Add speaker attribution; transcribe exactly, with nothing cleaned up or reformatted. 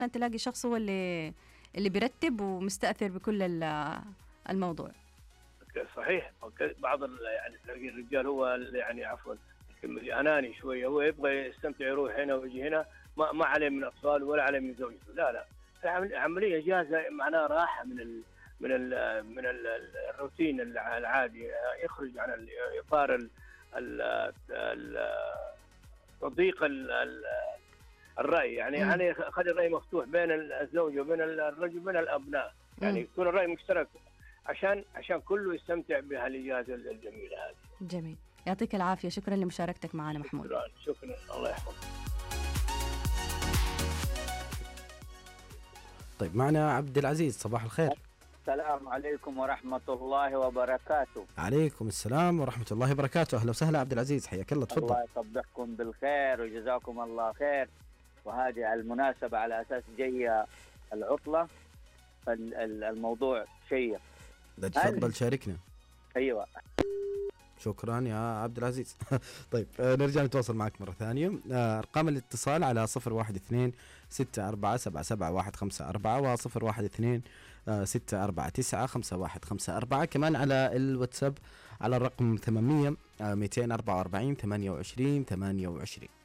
Speaker 1: تلاقي شخص هو اللي اللي بيرتب ومستأثر بكل الموضوع.
Speaker 2: صحيح. بعض يعني تلاقي الرجال هو يعني عفوا أناني شوية، هو يبغى يستمتع يروح هنا ويجي هنا، ما ما عليه من أطفال ولا عليه من زوجته. لا لا العملية جاهزة، معناها راحة من ال من ال من ال الروتين العادي، يخرج عن الإطار تضييق الرأي يعني م. يعني خلي الرأي مفتوح بين الزوج وبين الرجل وبين الأبناء، يعني يكون الرأي مشترك عشان عشان كله يستمتع بهالإجازة الجميلة هذه.
Speaker 1: جميل، يعطيك العافية، شكرا لمشاركتك معنا محمود.
Speaker 2: شكرا شكرا الله يحفظك.
Speaker 3: طيب معنا عبد العزيز، صباح الخير.
Speaker 4: السلام عليكم ورحمة الله وبركاته.
Speaker 3: عليكم السلام ورحمة الله وبركاته. أهلا وسهلا عبد العزيز، حياك الله، تفضل.
Speaker 4: الله يصبحكم بالخير وجزاكم الله خير. وهذه المناسبة على أساس جاية العطلة، الموضوع شيق.
Speaker 3: تفضل شاركنا.
Speaker 4: أيوة
Speaker 3: شكرا يا عبد العزيز. طيب نرجع نتواصل معك مرة ثانية. أرقام الاتصال على صفر واحد اثنين ستة أربعة سبعة سبعة واحد خمسة أربعة وصفر واحد اثنين ستة أربعة تسعة خمسة واحد خمسة أربعة. كمان على الواتساب على الرقم ثمانمية مئتين وأربعة وأربعين ثمانية وعشرين ثمانية وعشرين.